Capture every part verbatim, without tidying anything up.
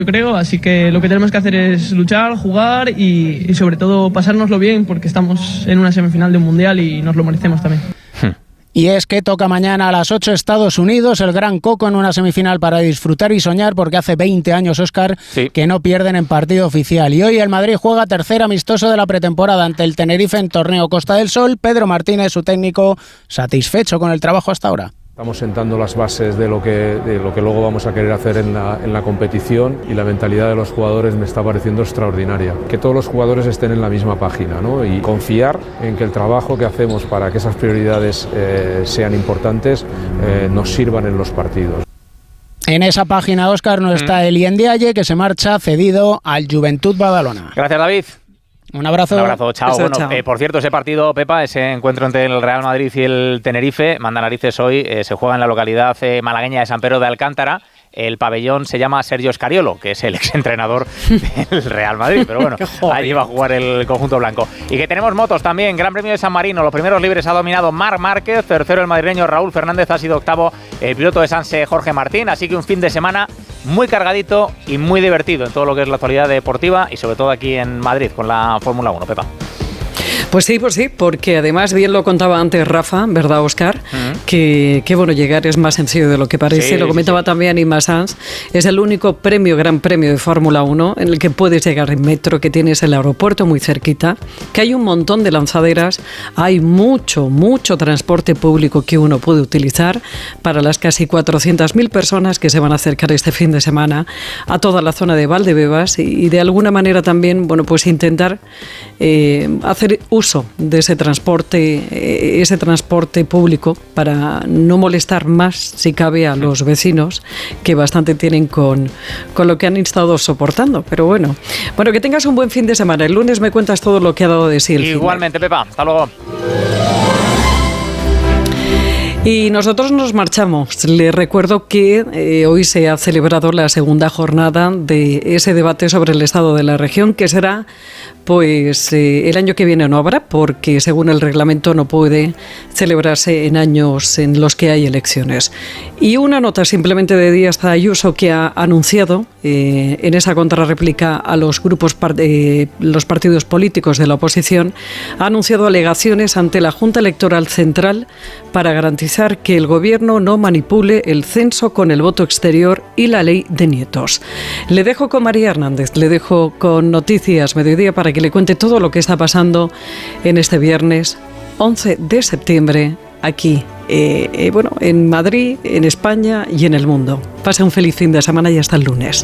Yo creo, así que lo que tenemos que hacer es luchar, jugar y, y sobre todo pasárnoslo bien porque estamos en una semifinal de un mundial y nos lo merecemos también. Y es que toca mañana a las ocho Estados Unidos, el Gran Coco en una semifinal para disfrutar y soñar, porque hace veinte años, Óscar, sí. que no pierden en partido oficial. Y hoy el Madrid juega tercer amistoso de la pretemporada ante el Tenerife en torneo Costa del Sol. Pedro Martínez, su técnico, satisfecho con el trabajo hasta ahora. Estamos sentando las bases de lo que, de lo que luego vamos a querer hacer en la, en la competición y la mentalidad de los jugadores me está pareciendo extraordinaria. Que todos los jugadores estén en la misma página, ¿no? Y confiar en que el trabajo que hacemos para que esas prioridades eh, sean importantes eh, nos sirvan en los partidos. En esa página, Óscar, no está Elien Diaye, que se marcha cedido al Joventut Badalona. Gracias, David. Un abrazo. Un abrazo, chao. Eso, bueno, chao. Eh, por cierto, ese partido, Pepa, ese encuentro entre el Real Madrid y el Tenerife, manda narices hoy, eh, se juega en la localidad eh, malagueña de San Pedro de Alcántara. El pabellón se llama Sergio Scariolo, que es el exentrenador del Real Madrid, pero bueno, allí va a jugar el conjunto blanco. Y que tenemos motos también, Gran Premio de San Marino, los primeros libres ha dominado Marc Márquez, tercero el madrileño Raúl Fernández, ha sido octavo el piloto de Sanse Jorge Martín, así que un fin de semana muy cargadito y muy divertido en todo lo que es la actualidad deportiva y sobre todo aquí en Madrid con la Fórmula uno, Pepa. Pues sí, pues sí, porque además bien lo contaba antes Rafa, ¿verdad, Óscar? Uh-huh. Que, que bueno, llegar es más sencillo de lo que parece. Sí, lo comentaba sí, sí. también Imma Sanz. Es el único premio, gran premio de Fórmula uno en el que puedes llegar en metro, que tienes el aeropuerto muy cerquita, que hay un montón de lanzaderas, hay mucho, mucho transporte público que uno puede utilizar para las casi cuatrocientas mil personas que se van a acercar este fin de semana a toda la zona de Valdebebas y, y de alguna manera también, bueno, pues intentar eh, hacer uso de ese transporte, ese transporte público para no molestar más, si cabe, a los vecinos que bastante tienen con, con lo que han estado soportando. Pero bueno, bueno, que tengas un buen fin de semana. El lunes me cuentas todo lo que ha dado de sí el Igualmente, fin de... Pepa. Hasta luego. Y nosotros nos marchamos. Les recuerdo que eh, hoy se ha celebrado la segunda jornada de ese debate sobre el estado de la región, que será pues eh, el año que viene no habrá, porque según el reglamento no puede celebrarse en años en los que hay elecciones. Y una nota simplemente de Díaz Ayuso, que ha anunciado eh, en esa contrarréplica a los grupos, par- eh, los partidos políticos de la oposición, ha anunciado alegaciones ante la Junta Electoral Central para garantizar que el gobierno no manipule el censo con el voto exterior y la ley de nietos. Le dejo con María Hernández, le dejo con Noticias Mediodía para que le cuente todo lo que está pasando en este viernes once de septiembre aquí, eh, eh, bueno, en Madrid, en España y en el mundo. Pase un feliz fin de semana y hasta el lunes.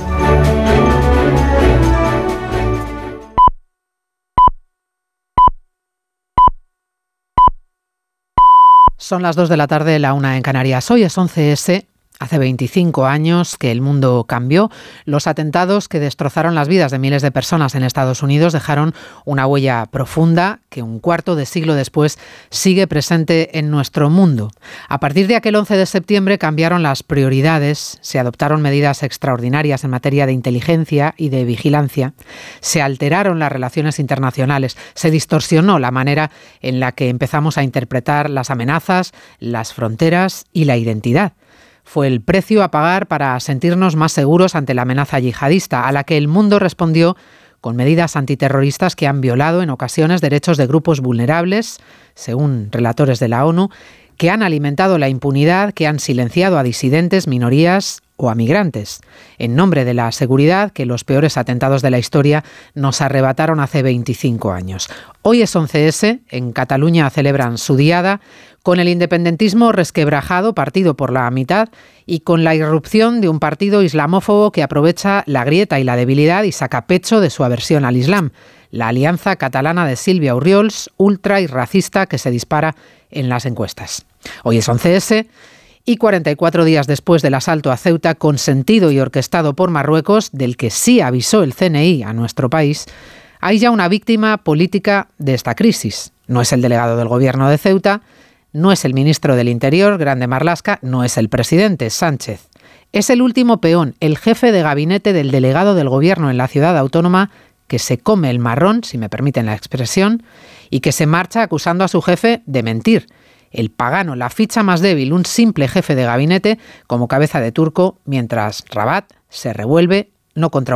Son las dos de la tarde, la una en Canarias. Hoy es once ese. Hace veinticinco años que el mundo cambió. Los atentados que destrozaron las vidas de miles de personas en Estados Unidos dejaron una huella profunda que un cuarto de siglo después sigue presente en nuestro mundo. A partir de aquel once de septiembre cambiaron las prioridades, se adoptaron medidas extraordinarias en materia de inteligencia y de vigilancia, se alteraron las relaciones internacionales, se distorsionó la manera en la que empezamos a interpretar las amenazas, las fronteras y la identidad. Fue el precio a pagar para sentirnos más seguros ante la amenaza yihadista, a la que el mundo respondió con medidas antiterroristas que han violado en ocasiones derechos de grupos vulnerables, según relatores de la ONU, que han alimentado la impunidad, que han silenciado a disidentes, minorías o a migrantes, en nombre de la seguridad que los peores atentados de la historia nos arrebataron hace veinticinco años. Hoy es once ese, en Cataluña celebran su diada, con el independentismo resquebrajado, partido por la mitad, y con la irrupción de un partido islamófobo que aprovecha la grieta y la debilidad y saca pecho de su aversión al Islam, la Alianza Catalana de Sílvia Orriols, ultra y racista que se dispara en las encuestas. Hoy es once ese, y cuarenta y cuatro días después del asalto a Ceuta, consentido y orquestado por Marruecos, del que sí avisó el C N I a nuestro país, hay ya una víctima política de esta crisis. No es el delegado del gobierno de Ceuta, no es el ministro del Interior, Grande Marlaska, no es el presidente, Sánchez. Es el último peón, el jefe de gabinete del delegado del gobierno en la ciudad autónoma, que se come el marrón, si me permiten la expresión, y que se marcha acusando a su jefe de mentir. El pagano, la ficha más débil, un simple jefe de gabinete como cabeza de turco, mientras Rabat se revuelve no contra